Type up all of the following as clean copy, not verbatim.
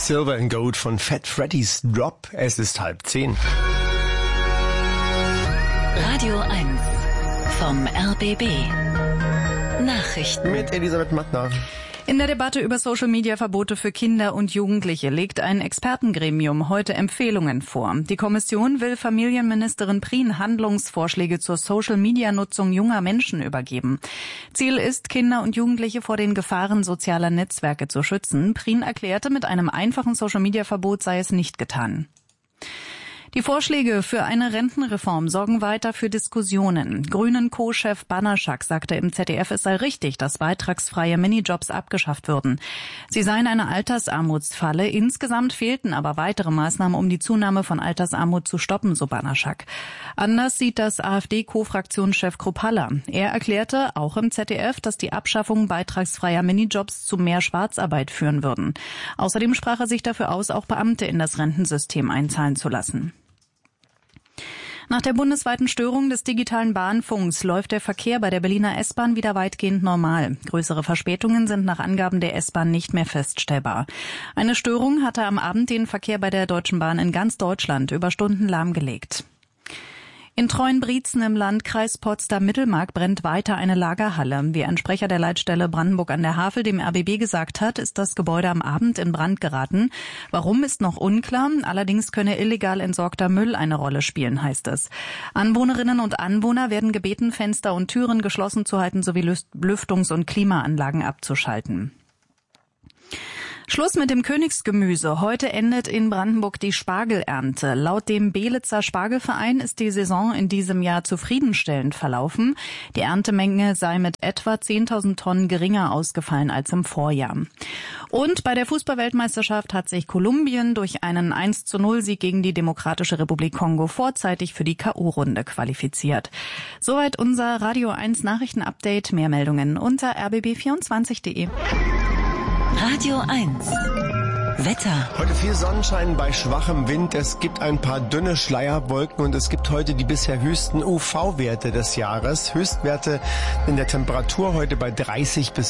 Silver and Gold von Fat Freddy's Drop. Es ist 9:30. Radio 1 vom RBB. Nachrichten. Mit Elisabeth Mattner. In der Debatte über Social-Media-Verbote für Kinder und Jugendliche legt ein Expertengremium heute Empfehlungen vor. Die Kommission will Familienministerin Prien Handlungsvorschläge zur Social-Media-Nutzung junger Menschen übergeben. Ziel ist, Kinder und Jugendliche vor den Gefahren sozialer Netzwerke zu schützen. Prien erklärte, mit einem einfachen Social-Media-Verbot sei es nicht getan. Die Vorschläge für eine Rentenreform sorgen weiter für Diskussionen. Grünen-Co-Chef Banaschak sagte im ZDF, es sei richtig, dass beitragsfreie Minijobs abgeschafft würden. Sie seien eine Altersarmutsfalle. Insgesamt fehlten aber weitere Maßnahmen, um die Zunahme von Altersarmut zu stoppen, so Banaschak. Anders sieht das AfD-Co-Fraktionschef Kruppalla. Er erklärte auch im ZDF, dass die Abschaffung beitragsfreier Minijobs zu mehr Schwarzarbeit führen würden. Außerdem sprach er sich dafür aus, auch Beamte in das Rentensystem einzahlen zu lassen. Nach der bundesweiten Störung des digitalen Bahnfunks läuft der Verkehr bei der Berliner S-Bahn wieder weitgehend normal. Größere Verspätungen sind nach Angaben der S-Bahn nicht mehr feststellbar. Eine Störung hatte am Abend den Verkehr bei der Deutschen Bahn in ganz Deutschland über Stunden lahmgelegt. In Treuenbrietzen im Landkreis Potsdam-Mittelmark brennt weiter eine Lagerhalle. Wie ein Sprecher der Leitstelle Brandenburg an der Havel dem RBB gesagt hat, ist das Gebäude am Abend in Brand geraten. Warum, ist noch unklar. Allerdings könne illegal entsorgter Müll eine Rolle spielen, heißt es. Anwohnerinnen und Anwohner werden gebeten, Fenster und Türen geschlossen zu halten sowie Lüftungs- und Klimaanlagen abzuschalten. Schluss mit dem Königsgemüse. Heute endet in Brandenburg die Spargelernte. Laut dem Belitzer Spargelverein ist die Saison in diesem Jahr zufriedenstellend verlaufen. Die Erntemenge sei mit etwa 10.000 Tonnen geringer ausgefallen als im Vorjahr. Und bei der Fußball-Weltmeisterschaft hat sich Kolumbien durch einen 1:0-Sieg gegen die Demokratische Republik Kongo vorzeitig für die K.O.-Runde qualifiziert. Soweit unser Radio 1 Nachrichten-Update. Mehr Meldungen unter rbb24.de. Radio 1. Wetter. Heute viel Sonnenschein bei schwachem Wind. Es gibt ein paar dünne Schleierwolken und es gibt heute die bisher höchsten UV-Werte des Jahres. Höchstwerte in der Temperatur heute bei 30 bis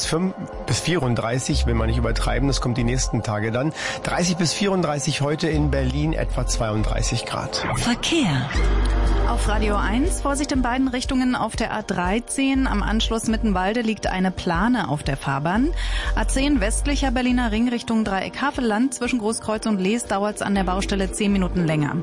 34, will man nicht übertreiben, das kommt die nächsten Tage dann. 30 bis 34 heute in Berlin, etwa 32 Grad. Verkehr. Auf Radio 1, Vorsicht in beiden Richtungen auf der A13. Am Anschluss Mittenwalde liegt eine Plane auf der Fahrbahn. A10 westlicher Berliner Ring Richtung Dreieck Havelland. Zwischen Großkreuz und Lees dauert es an der Baustelle 10 Minuten länger.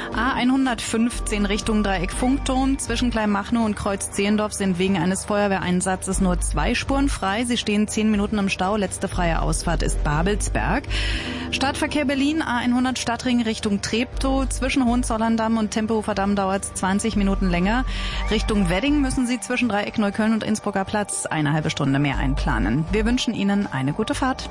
A115 Richtung Dreieck Funkturm. Zwischen Kleinmachnow und Kreuz Zehlendorf sind wegen eines Feuerwehreinsatzes nur 2 Spuren frei. Sie stehen 10 Minuten im Stau. Letzte freie Ausfahrt ist Babelsberg. Stadtverkehr Berlin, A100 Stadtring Richtung Treptow. Zwischen Hohenzollern-Damm und Tempelhofer-Damm dauert es 20 Minuten länger. Richtung Wedding müssen Sie zwischen Dreieck Neukölln und Innsbrucker Platz eine halbe Stunde mehr einplanen. Wir wünschen Ihnen eine gute Fahrt.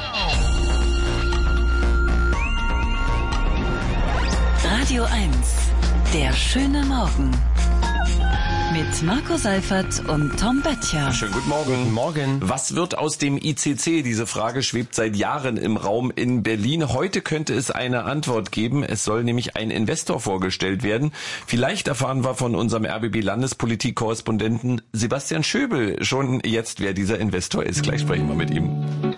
Radio 1. Der schöne Morgen. Mit Marco Seifert und Tom Böttcher. Schönen guten Morgen. Guten Morgen. Was wird aus dem ICC? Diese Frage schwebt seit Jahren im Raum in Berlin. Heute könnte es eine Antwort geben. Es soll nämlich ein Investor vorgestellt werden. Vielleicht erfahren wir von unserem RBB-Landespolitik-Korrespondenten Sebastian Schöbel schon jetzt, wer dieser Investor ist. Gleich sprechen wir mit ihm.